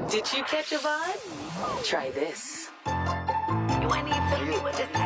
Did you catch a vibe? Try this. You ain't even tell me what this